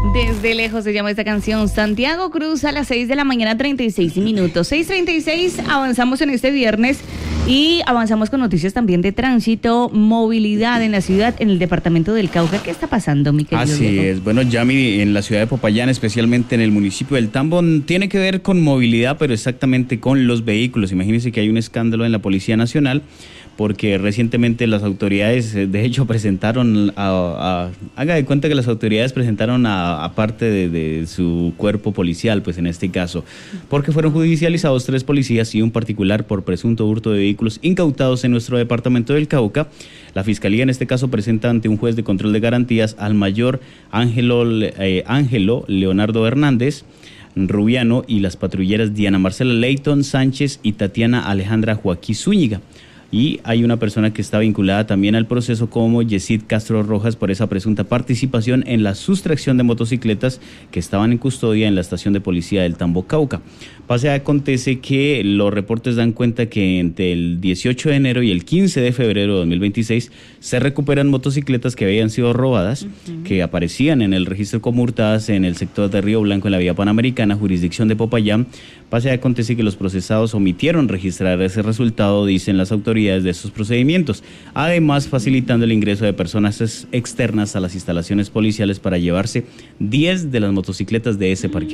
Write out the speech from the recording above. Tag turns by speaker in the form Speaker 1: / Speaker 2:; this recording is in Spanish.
Speaker 1: Desde lejos se llama esta canción. Santiago Cruz a las 6 de la mañana, 36 minutos. 6:36, avanzamos en este viernes y avanzamos con noticias también de tránsito, movilidad en la ciudad, en el departamento del Cauca. ¿Qué está pasando, mi querido
Speaker 2: Así
Speaker 1: Diego?
Speaker 2: es. Bueno, Yami, en la ciudad de Popayán, especialmente en el municipio del Tambo, tiene que ver con movilidad, pero exactamente con los vehículos. Imagínense que hay un escándalo en la Policía Nacional, porque recientemente las autoridades, de hecho, presentaron, haga de cuenta que las autoridades presentaron a parte de su cuerpo policial, pues en este caso, porque fueron judicializados 3 policías y un particular por presunto hurto de vehículos incautados en nuestro departamento del Cauca. La Fiscalía en este caso presenta ante un juez de control de garantías al mayor Ángelo Leonardo Hernández Rubiano y las patrulleras Diana Marcela Leyton Sánchez y Tatiana Alejandra Joaquín Zúñiga. Y hay una persona que está vinculada también al proceso como Yesid Castro Rojas por esa presunta participación en la sustracción de motocicletas que estaban en custodia en la estación de policía del Tambo Cauca. Acontece que los reportes dan cuenta que entre el 18 de enero y el 15 de febrero de 2026 se recuperan motocicletas que habían sido robadas, que aparecían en el registro como hurtadas en el sector de Río Blanco en la vía Panamericana, jurisdicción de Popayán. Acontece que los procesados omitieron registrar ese resultado, dicen las autoridades de estos procedimientos, además facilitando el ingreso de personas externas a las instalaciones policiales para llevarse 10 de las motocicletas de ese parque.